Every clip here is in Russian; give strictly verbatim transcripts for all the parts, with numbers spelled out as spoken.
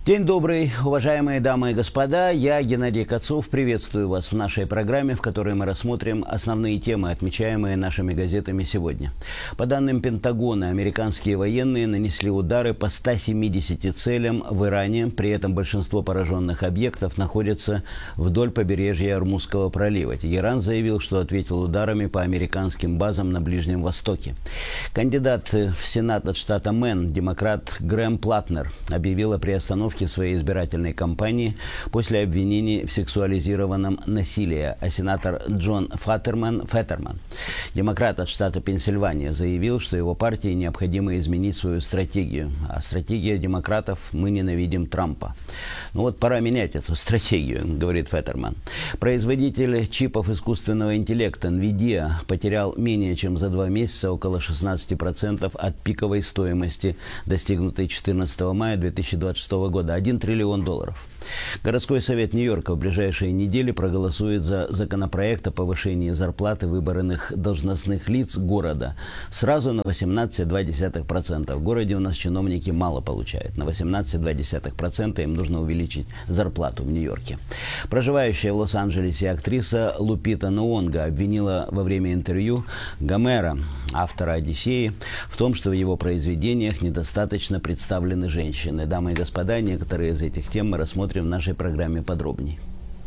День добрый, уважаемые дамы и господа. Я, Геннадий Кацов, приветствую вас в нашей программе, в которой мы рассмотрим основные темы, отмечаемые нашими газетами сегодня. По данным Пентагона, американские военные нанесли удары по ста семидесяти целям в Иране. При этом большинство пораженных объектов находятся вдоль побережья Ормузского пролива. Тегеран заявил, что ответил ударами по американским базам на Ближнем Востоке. Кандидат в Сенат от штата Мэн, демократ Грэм Платнер, объявил о приостановке своей избирательной кампании после обвинений в сексуализированном насилии, а сенатор Джон Феттерман, Феттерман, демократ от штата Пенсильвания, заявил, что его партии необходимо изменить свою стратегию. А стратегия демократов: «Мы ненавидим Трампа». Ну вот пора менять эту стратегию, говорит Феттерман. Производитель чипов искусственного интеллекта NVIDIA потерял менее чем за два месяца около шестнадцати процентов от пиковой стоимости, достигнутой четырнадцатого мая две тысячи двадцать шестого года. один триллион долларов. Городской совет Нью-Йорка в ближайшие недели проголосует за законопроект о повышении зарплаты выбранных должностных лиц города сразу на восемнадцать целых две десятых процента. В городе у нас чиновники мало получают. На восемнадцать целых две десятых процента им нужно увеличить зарплату в Нью-Йорке. Проживающая в Лос-Анджелесе актриса Лупита Нуонго обвинила во время интервью Гомера, автора «Одиссеи», в том, что в его произведениях недостаточно представлены женщины. Дамы и господа, некоторые из этих тем мы рассмотрим в нашей программе подробнее.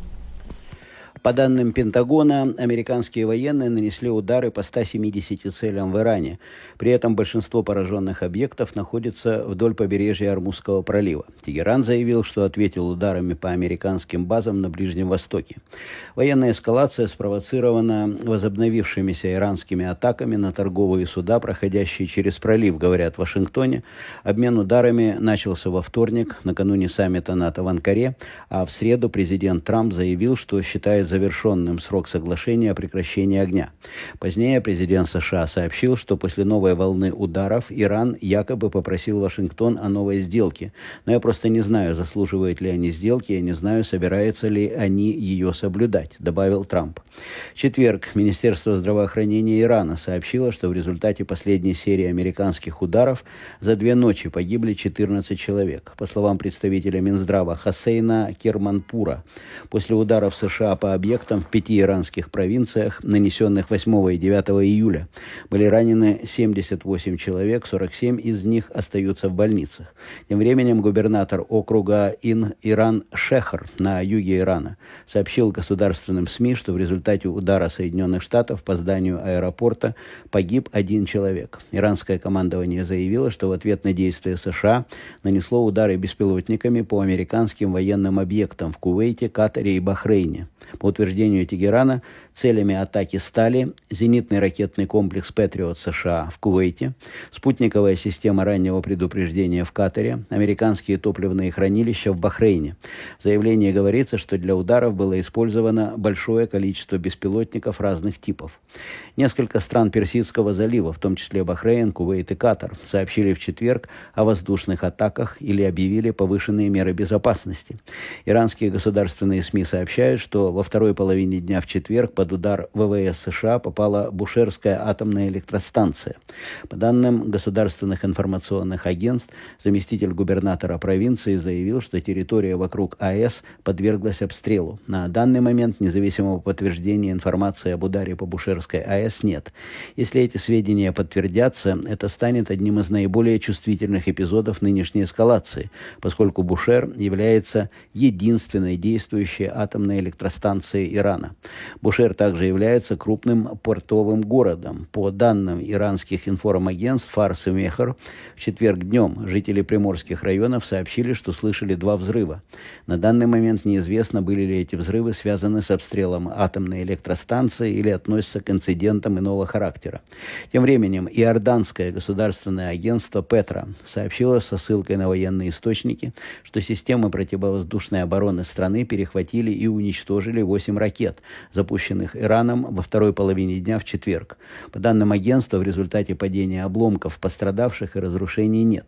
По данным Пентагона, американские военные нанесли удары по ста семидесяти целям в Иране. При этом большинство пораженных объектов находится вдоль побережья Ормузского пролива. Тегеран заявил, что ответил ударами по американским базам на Ближнем Востоке. Военная эскалация спровоцирована возобновившимися иранскими атаками на торговые суда, проходящие через пролив, говорят в Вашингтоне. Обмен ударами начался во вторник, накануне саммита НАТО в Анкаре, а в среду президент Трамп заявил, что считает завершенным срок соглашения о прекращении огня. Позднее президент США сообщил, что после новой волны ударов Иран якобы попросил Вашингтон о новой сделке. Но я просто не знаю, заслуживают ли они сделки, я не знаю, собираются ли они ее соблюдать, добавил Трамп. В четверг Министерство здравоохранения Ирана сообщило, что в результате последней серии американских ударов за две ночи погибли четырнадцать человек. По словам представителя Минздрава Хасейна Керманпура, после ударов США по объектам в пяти иранских провинциях, нанесенных восьмого и девятого июля, были ранены семьдесят восемь человек, сорок семь из них остаются в больницах. Тем временем губернатор округа Ин-Иран-Шехр на юге Ирана сообщил государственным СМИ, что в результате удара Соединенных Штатов по зданию аэропорта погиб один человек. Иранское командование заявило, что в ответ на действия США нанесло удары беспилотниками по американским военным объектам в Кувейте, Катаре и Бахрейне. По утверждению Тегерана, целями атаки стали зенитный ракетный комплекс «Патриот» США в Кувейте, спутниковая система раннего предупреждения в Катаре, американские топливные хранилища в Бахрейне. В заявлении говорится, что для ударов было использовано большое количество беспилотников разных типов. Несколько стран Персидского залива, в том числе Бахрейн, Кувейт и Катар, сообщили в четверг о воздушных атаках или объявили повышенные меры безопасности. Иранские государственные СМИ сообщают, что во второй половине дня в четверг под удар ВВС США попала Бушерская атомная электростанция. По данным государственных информационных агентств, заместитель губернатора провинции заявил, что территория вокруг АЭС подверглась обстрелу. На данный момент независимого подтверждения информации об ударе по Бушерской АЭС нет. Если эти сведения подтвердятся, это станет одним из наиболее чувствительных эпизодов нынешней эскалации, поскольку Бушер является единственной действующей атомной электростанцией Ирана. Бушер также является крупным портовым городом. По данным иранских информагентств Фарс и Мехр, в четверг днем жители приморских районов сообщили, что слышали два взрыва. На данный момент неизвестно, были ли эти взрывы связаны с обстрелом атомной электростанции или относятся к инцидентам иного характера. Тем временем иорданское государственное агентство Петра сообщило со ссылкой на военные источники, что системы противовоздушной обороны страны перехватили и уничтожили восемь ракет, запущенных Ираном во второй половине дня в четверг. По данным агентства, в результате падения обломков пострадавших и разрушений нет.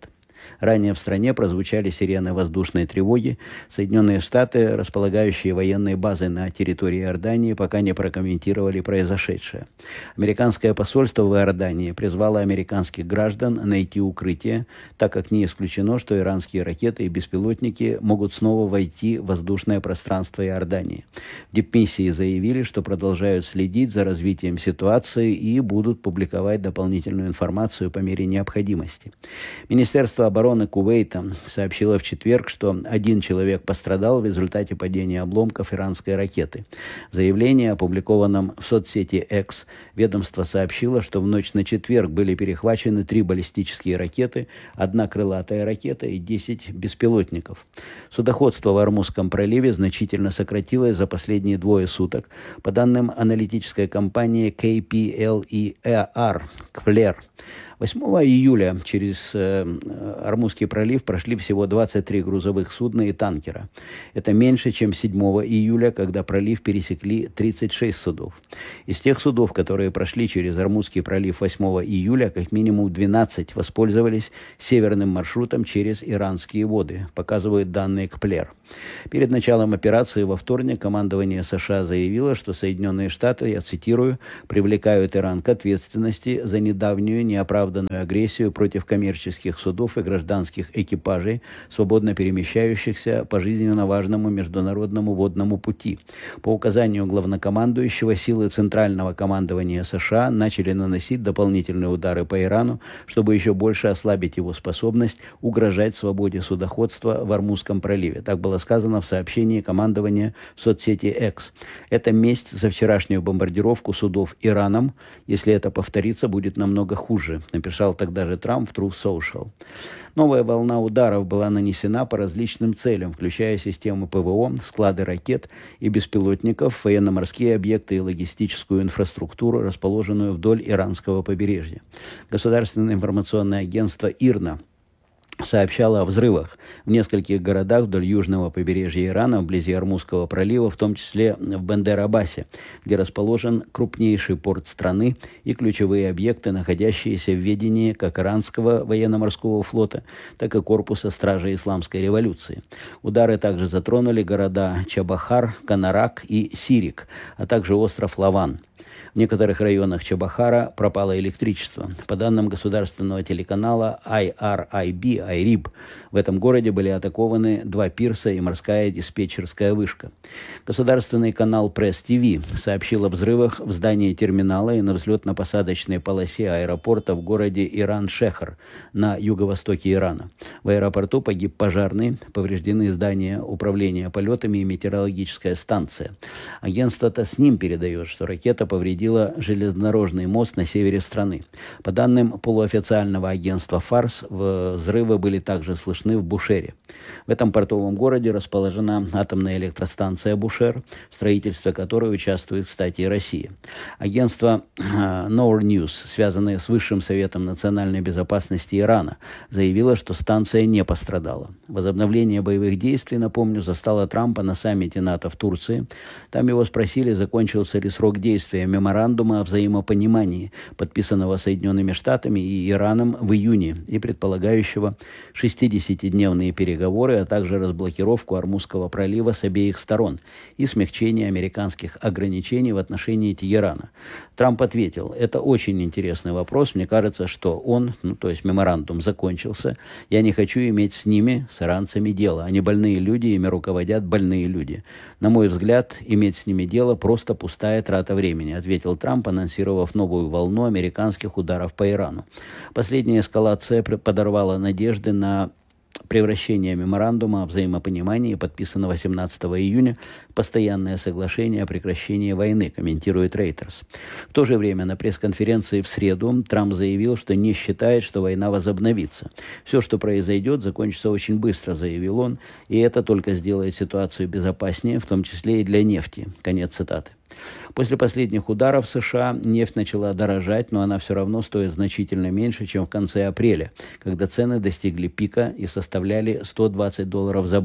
Ранее в стране прозвучали сирены воздушной тревоги. Соединенные Штаты, располагающие военные базы на территории Иордании, пока не прокомментировали произошедшее. Американское посольство в Иордании призвало американских граждан найти укрытие, так как не исключено, что иранские ракеты и беспилотники могут снова войти в воздушное пространство Иордании. В дипмиссии заявили, что продолжают следить за развитием ситуации и будут публиковать дополнительную информацию по мере необходимости. Министерство обороны Кувейта сообщило в четверг, что один человек пострадал в результате падения обломков иранской ракеты. В заявлении, опубликованном в соцсети X, ведомство сообщило, что в ночь на четверг были перехвачены три баллистические ракеты, одна крылатая ракета и десять беспилотников. Судоходство в Ормузском проливе значительно сократилось за последние двое суток. По данным аналитической компании кей пи эл и ар «Кплер», восьмого июля через э, Ормузский пролив прошли всего двадцать три грузовых судна и танкера. Это меньше, чем седьмого июля, когда пролив пересекли тридцать шесть судов. Из тех судов, которые прошли через Ормузский пролив восьмого июля, как минимум двенадцать воспользовались северным маршрутом через иранские воды, показывают данные КПЛЕР. Перед началом операции во вторник командование США заявило, что Соединенные Штаты, я цитирую, привлекают Иран к ответственности за недавнюю неоправданную агрессию против коммерческих судов и гражданских экипажей, свободно перемещающихся по жизненно важному международному водному пути. По указанию главнокомандующего, силы Центрального командования США начали наносить дополнительные удары по Ирану, чтобы еще больше ослабить его способность угрожать свободе судоходства в Ормузском проливе. Так было сказано в сообщении командования в соцсети X. Это месть за вчерашнюю бомбардировку судов Ираном. Если это повторится, будет намного хуже, написал тогда же Трамп в Truth Social. Новая волна ударов была нанесена по различным целям, включая системы ПВО, склады ракет и беспилотников, военно-морские объекты и логистическую инфраструктуру, расположенную вдоль иранского побережья. Государственное информационное агентство ИРНА сообщала о взрывах в нескольких городах вдоль южного побережья Ирана, вблизи Ормузского пролива, в том числе в Бендер-Аббасе, где расположен крупнейший порт страны и ключевые объекты, находящиеся в ведении как иранского военно-морского флота, так и корпуса стражи Исламской революции. Удары также затронули города Чабахар, Канарак и Сирик, а также остров Лаван. В некоторых районах Чабахара пропало электричество. По данным государственного телеканала ай ар ай би, ай эр ай би, в этом городе были атакованы два пирса и морская диспетчерская вышка. Государственный канал Пресс ТВ сообщил о взрывах в здании терминала и на взлетно-посадочной полосе аэропорта в городе Иран-Шехр на юго-востоке Ирана. В аэропорту погиб пожарный, повреждены здания управления полетами и метеорологическая станция. Агентство Тасним передает, что ракета повредила железнодорожный мост на севере страны. По данным полуофициального агентства Фарс, взрывы были также слышны в Бушере. В этом портовом городе расположена атомная электростанция Бушер, в строительстве которой участвует, кстати, и Россия. Агентство Noor News, связанное с Высшим советом национальной безопасности Ирана, заявило, что станция не пострадала. Возобновление боевых действий, напомню, застало Трампа на саммите НАТО в Турции. Там его спросили, закончился ли срок действия меморандума о взаимопонимании, подписанного Соединенными Штатами и Ираном в июне и предполагающего шестидесятидневные переговоры, а также разблокировку Ормузского пролива с обеих сторон и смягчение американских ограничений в отношении Тегерана. Трамп ответил: это очень интересный вопрос, мне кажется, что он, ну то есть меморандум, закончился, я не хочу иметь с ними, с иранцами, дело, они больные люди, ими руководят больные люди. На мой взгляд, иметь с ними дело просто пустая трата времени, ответил Трамп, анонсировав новую волну американских ударов по Ирану. Последняя эскалация подорвала надежды на превращение меморандума о взаимопонимании, подписанного семнадцатого июня, в постоянное соглашение о прекращении войны, комментирует Reuters. В то же время на пресс-конференции в среду Трамп заявил, что не считает, что война возобновится. Все, что произойдет, закончится очень быстро, заявил он, и это только сделает ситуацию безопаснее, в том числе и для нефти. Конец цитаты. После последних ударов США нефть начала дорожать, но она все равно стоит значительно меньше, чем в конце апреля, когда цены достигли пика и составляли сто двадцать долларов за баррель.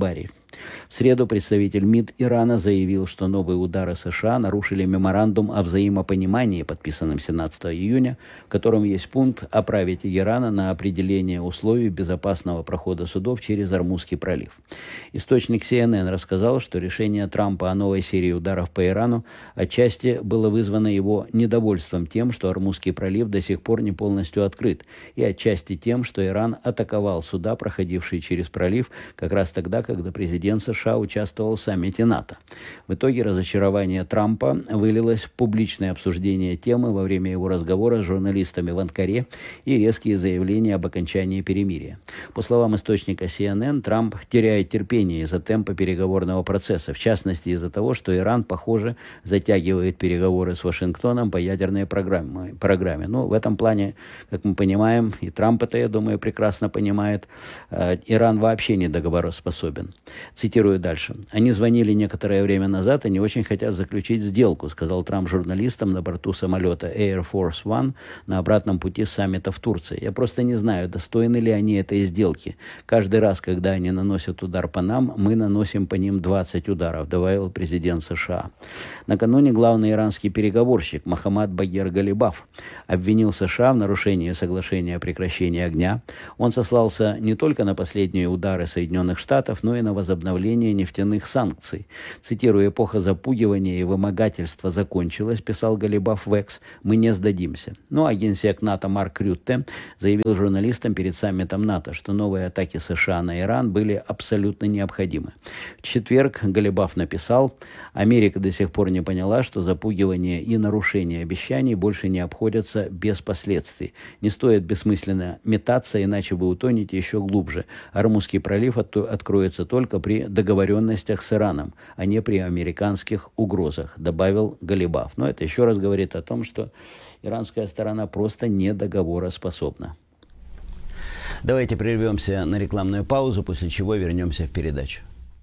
В среду представитель МИД Ирана заявил, что новые удары США нарушили меморандум о взаимопонимании, подписанном семнадцатого июня, в котором есть пункт о праве Тегерана на определение условий безопасного прохода судов через Ормузский пролив. Источник си эн эн рассказал, что решение Трампа о новой серии ударов по Ирану отчасти было вызвано его недовольством тем, что Ормузский пролив до сих пор не полностью открыт, и отчасти тем, что Иран атаковал суда, проходившие через пролив, как раз тогда, когда президент США участвовал в саммите НАТО. В итоге разочарование Трампа вылилось в публичное обсуждение темы во время его разговора с журналистами в Анкаре и резкие заявления об окончании перемирия. По словам источника си эн эн, Трамп теряет терпение из-за темпа переговорного процесса, в частности из-за того, что Иран, похоже, затягивает переговоры с Вашингтоном по ядерной программе. программе. Ну, в этом плане, как мы понимаем, и Трамп это, я думаю, прекрасно понимает, э, Иран вообще не договороспособен. Цитирую дальше. «Они звонили некоторое время назад и не очень хотят заключить сделку», сказал Трамп журналистам на борту самолета Air Force One на обратном пути с саммита в Турции. «Я просто не знаю, достойны ли они этой сделки. Каждый раз, когда они наносят удар по нам, мы наносим по ним двадцать ударов», добавил президент США. Накануне главный иранский переговорщик Мохаммад Багир Галибаф обвинил США в нарушении соглашения о прекращении огня. Он сослался не только на последние удары Соединенных Штатов, но и на возобновление нефтяных санкций. Цитирую, «Эпоха запугивания и вымогательства закончилась», писал Галибаф в Экс, «мы не сдадимся». Ну а генсек НАТО Марк Рютте заявил журналистам перед саммитом НАТО, что новые атаки США на Иран были абсолютно необходимы. В четверг Галибаф написал, «Америка до сих пор не поняла, что запугивание и нарушение обещаний больше не обходятся без последствий. Не стоит бессмысленно метаться, иначе вы утонете еще глубже. Ормузский пролив от- откроется только при договоренностях с Ираном, а не при американских угрозах», добавил Галибаф. Но это еще раз говорит о том, что иранская сторона просто не договороспособна. Давайте прервемся на рекламную паузу, после чего вернемся в передачу.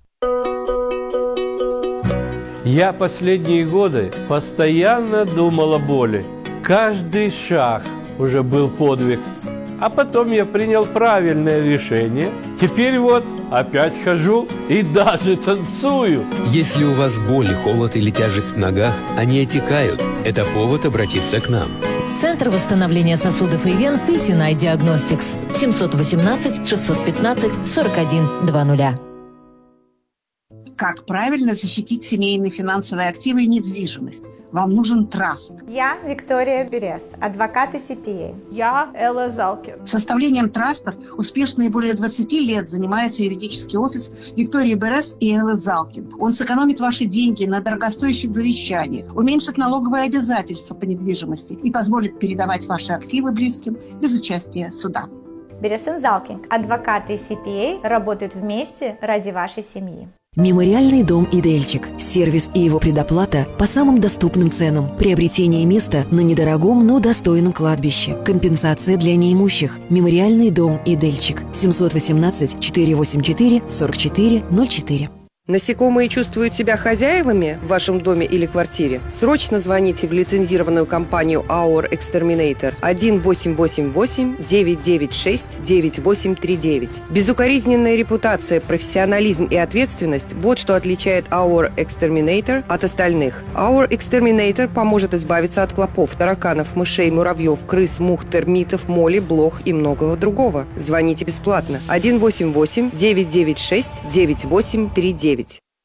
Я последние годы постоянно думал о боли. Каждый шаг уже был подвиг. А потом я принял правильное решение. Теперь вот опять хожу и даже танцую. Если у вас боль, холод или тяжесть в ногах, они отекают. Это повод обратиться к нам. Центр восстановления сосудов и вен пи си эн ай Diagnostics. семьсот восемнадцать шестьсот пятнадцать сорок один двадцать. Как правильно защитить семейные финансовые активы и недвижимость? Вам нужен траст. Я Виктория Берес, адвокат и си пи эй. Я Элла Залкин. Составлением трастов успешно и более двадцати лет занимается юридический офис Виктории Берес и Эллы Залкин. Он сэкономит ваши деньги на дорогостоящих завещаниях, уменьшит налоговые обязательства по недвижимости и позволит передавать ваши активы близким без участия суда. Берес и Залкин, адвокаты и си пи эй, работают вместе ради вашей семьи. Мемориальный дом «Идельчик». Сервис и его предоплата по самым доступным ценам. Приобретение места на недорогом, но достойном кладбище. Компенсация для неимущих. Мемориальный дом «Идельчик». семьсот восемнадцать четыреста восемьдесят четыре сорок четыре ноль четыре. Насекомые чувствуют себя хозяевами в вашем доме или квартире? Срочно звоните в лицензированную компанию Our Exterminator один восемь восемь восемь девять девять шесть девять восемь три девять. Безукоризненная репутация, профессионализм и ответственность – вот что отличает Our Exterminator от остальных. Our Exterminator поможет избавиться от клопов, тараканов, мышей, муравьев, крыс, мух, термитов, моли, блох и многого другого. Звоните бесплатно один восемь восемь девять девять шесть девять восемь три девять.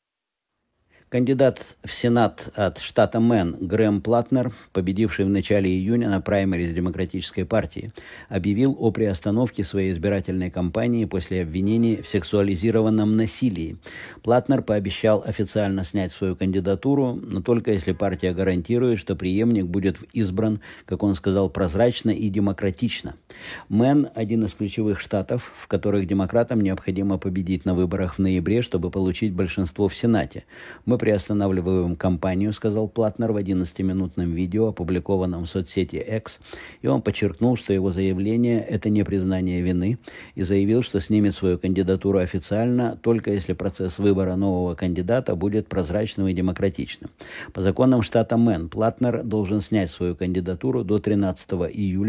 Кандидат в Сенат от штата Мэн Грэм Платнер, победивший в начале июня на праймериз Демократической партии, объявил о приостановке своей избирательной кампании после обвинений в сексуализированном насилии. Платнер пообещал официально снять свою кандидатуру, но только если партия гарантирует, что преемник будет избран, как он сказал, прозрачно и демократично. Мэн – один из ключевых штатов, в которых демократам необходимо победить на выборах в ноябре, чтобы получить большинство в Сенате. Мы приостанавливаем кампанию, сказал Платнер в одиннадцатиминутном видео, опубликованном в соцсети X, и он подчеркнул, что его заявление – это не признание вины, и заявил, что снимет свою кандидатуру официально, только если процесс выбора нового кандидата будет прозрачным и демократичным. По законам штата Мэн Платнер должен снять свою кандидатуру до тринадцатого июля,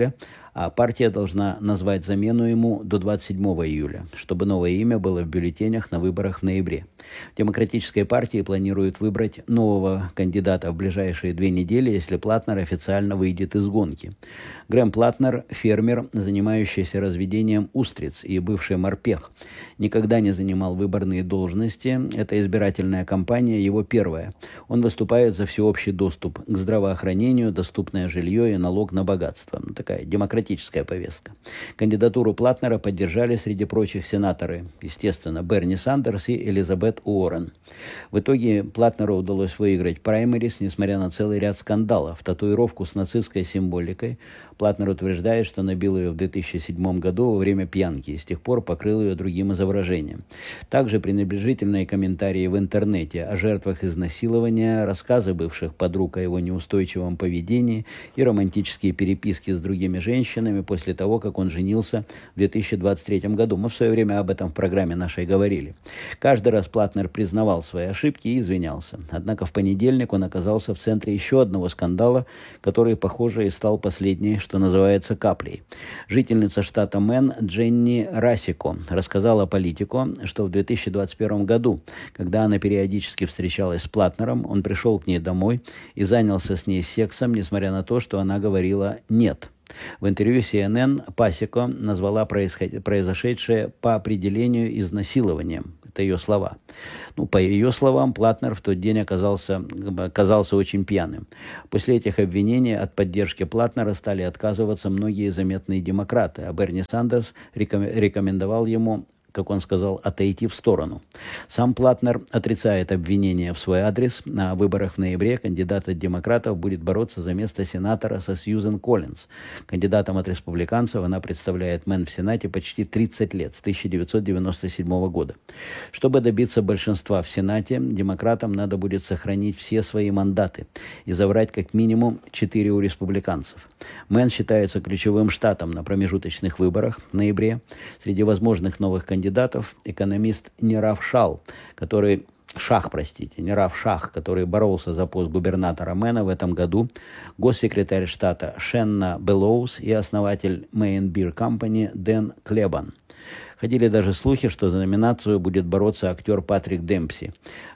а партия должна назвать замену ему до двадцать седьмого июля, чтобы новое имя было в бюллетенях на выборах в ноябре. В Демократической партии планируют выбрать нового кандидата в ближайшие две недели, если Платнер официально выйдет из гонки. Грэм Платнер – фермер, занимающийся разведением устриц и бывший морпех. Никогда не занимал выборные должности. Эта избирательная кампания его первая. Он выступает за всеобщий доступ к здравоохранению, доступное жилье и налог на богатство. Такая демократическая повестка. Кандидатуру Платнера поддержали среди прочих сенаторы, естественно, Берни Сандерс и Элизабет Уоррен. В итоге Платнеру удалось выиграть праймерис, несмотря на целый ряд скандалов. Татуировку с нацистской символикой Платнер утверждает, что набил ее в две тысячи седьмом году во время пьянки и с тех пор покрыл ее другим изображением. Также пренебрежительные комментарии в интернете о жертвах изнасилования, рассказы бывших подруг о его неустойчивом поведении и романтические переписки с другими женщинами после того, как он женился в две тысячи двадцать третьем году. Мы в свое время об этом в программе нашей говорили. Каждый раз Платнер признавал свои ошибки и извинялся. Однако в понедельник он оказался в центре еще одного скандала, который, похоже, и стал последней, что называется, каплей. Жительница штата Мэн Дженни Расико рассказала политику, что в две тысячи двадцать первом году, когда она периодически встречалась с Платнером, он пришел к ней домой и занялся с ней сексом, несмотря на то, что она говорила «нет». В интервью си эн эн Пасико назвала происход... произошедшее по определению изнасилованием. Это ее слова. Ну, по ее словам, Платнер в тот день оказался, оказался очень пьяным. После этих обвинений от поддержки Платнера стали отказываться многие заметные демократы, а Берни Сандерс реком... рекомендовал ему, как он сказал, отойти в сторону. Сам Платнер отрицает обвинения в свой адрес. На выборах в ноябре кандидат от демократов будет бороться за место сенатора со Сьюзен Коллинз. Кандидатом от республиканцев она представляет Мэн в Сенате почти тридцать лет, с тысяча девятьсот девяносто седьмого года. Чтобы добиться большинства в Сенате, демократам надо будет сохранить все свои мандаты и забрать как минимум четыре у республиканцев. Мэн считается ключевым штатом на промежуточных выборах в ноябре. Среди возможных новых кандидатов кандидатов экономист Нирав Шал, который Шах, простите, Нирав Шах, который боролся за пост губернатора Мэна в этом году, госсекретарь штата Шенна Беллоус и основатель Maine Beer Company Дэн Клебан. Ходили даже слухи, что за номинацию будет бороться актер Патрик Демпси.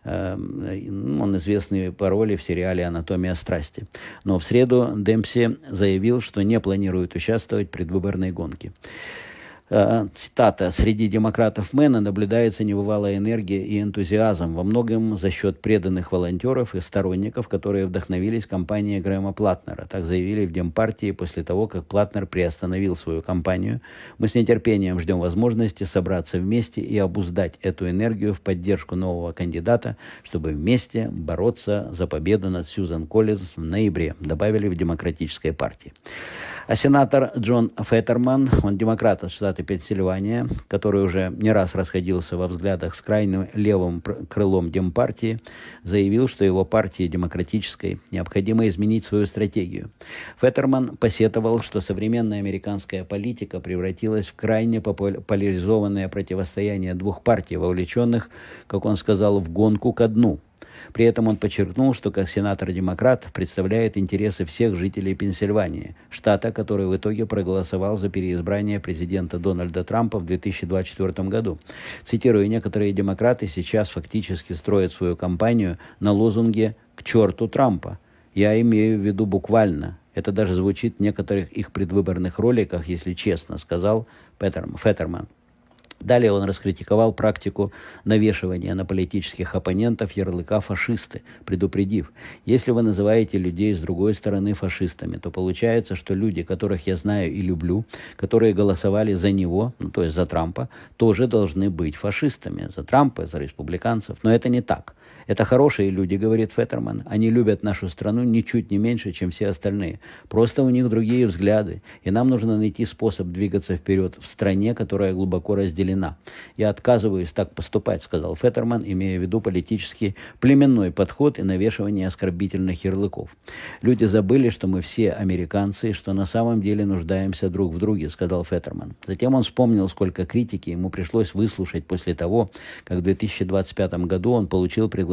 Он известный по роли в сериале «Анатомия страсти». Но в среду Демпси заявил, что не планирует участвовать в предвыборной гонке. Цитата: «Среди демократов Мэна наблюдается небывалая энергия и энтузиазм, во многом за счет преданных волонтеров и сторонников, которые вдохновились кампанией Грэма Платнера». Так заявили в Демпартии после того, как Платнер приостановил свою кампанию. «Мы с нетерпением ждем возможности собраться вместе и обуздать эту энергию в поддержку нового кандидата, чтобы вместе бороться за победу над Сьюзен Коллинз в ноябре», добавили в Демократической партии. А сенатор Джон Феттерман, он демократ от штата Пенсильвания, который уже не раз расходился во взглядах с крайним левым крылом Демпартии, заявил, что его партии демократической необходимо изменить свою стратегию. Феттерман посетовал, что современная американская политика превратилась в крайне поляризованное противостояние двух партий, вовлеченных, как он сказал, в гонку ко дну. При этом он подчеркнул, что как сенатор-демократ представляет интересы всех жителей Пенсильвании, штата, который в итоге проголосовал за переизбрание президента Дональда Трампа в две тысячи двадцать четвёртом году. Цитирую: «Некоторые демократы сейчас фактически строят свою кампанию на лозунге «К черту Трампа». Я имею в виду буквально. Это даже звучит в некоторых их предвыборных роликах, если честно», сказал Феттерман. Далее он раскритиковал практику навешивания на политических оппонентов ярлыка «фашисты», предупредив: «Если вы называете людей с другой стороны фашистами, то получается, что люди, которых я знаю и люблю, которые голосовали за него, ну, то есть за Трампа, тоже должны быть фашистами, за Трампа, за республиканцев. Но это не так. Это хорошие люди», — говорит Феттерман. «Они любят нашу страну ничуть не меньше, чем все остальные. Просто у них другие взгляды, и нам нужно найти способ двигаться вперед в стране, которая глубоко разделена. Я отказываюсь так поступать», — сказал Феттерман, имея в виду политический племенной подход и навешивание оскорбительных ярлыков. «Люди забыли, что мы все американцы, и что на самом деле нуждаемся друг в друге», — сказал Феттерман. Затем он вспомнил, сколько критики ему пришлось выслушать после того, как в две тысячи двадцать пятом году он получил приглашение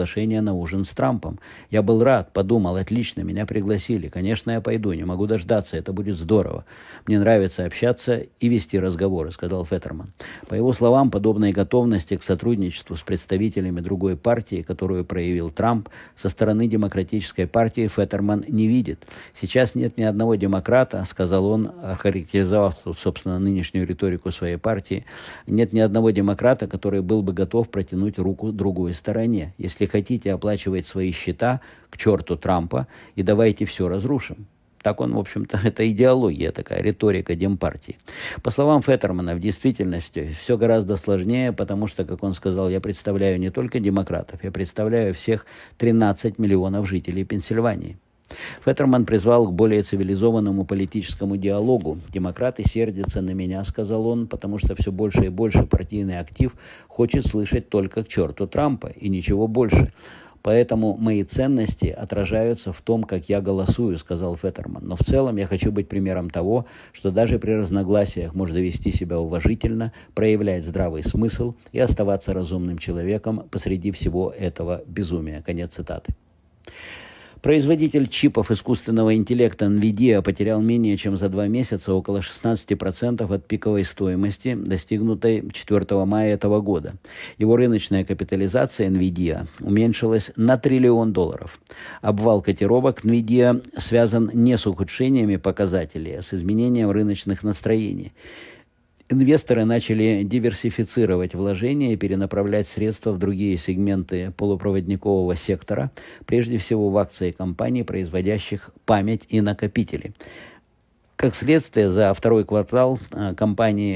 приглашение на ужин с Трампом. Я был рад, подумал, отлично, меня пригласили. Конечно, я пойду, не могу дождаться, это будет здорово. Мне нравится общаться и вести разговоры, сказал Феттерман. По его словам, подобной готовности к сотрудничеству с представителями другой партии, которую проявил Трамп, со стороны Демократической партии Феттерман не видит. Сейчас нет ни одного демократа, сказал он, охарактеризовав, собственно, нынешнюю риторику своей партии, нет ни одного демократа, который был бы готов протянуть руку другой стороне. Если хотите оплачивать свои счета, к черту Трампа, и давайте все разрушим. Так он, в общем-то, это идеология такая, риторика Демпартии. По словам Феттермана, в действительности все гораздо сложнее, потому что, как он сказал, я представляю не только демократов, я представляю всех тринадцать миллионов жителей Пенсильвании. Феттерман призвал к более цивилизованному политическому диалогу. «Демократы сердятся на меня», — сказал он, «потому что все больше и больше партийный актив хочет слышать только к черту Трампа и ничего больше. Поэтому мои ценности отражаются в том, как я голосую», — сказал Феттерман. «Но в целом я хочу быть примером того, что даже при разногласиях можно вести себя уважительно, проявлять здравый смысл и оставаться разумным человеком посреди всего этого безумия». Конец цитаты. Производитель чипов искусственного интеллекта NVIDIA потерял менее чем за два месяца около шестнадцать процентов от пиковой стоимости, достигнутой четвёртого мая этого года. Его рыночная капитализация NVIDIA уменьшилась на триллион долларов. Обвал котировок NVIDIA связан не с ухудшениями показателей, а с изменением рыночных настроений. Инвесторы начали диверсифицировать вложения и перенаправлять средства в другие сегменты полупроводникового сектора, прежде всего в акции компаний, производящих память и накопители. Как следствие, за второй квартал компании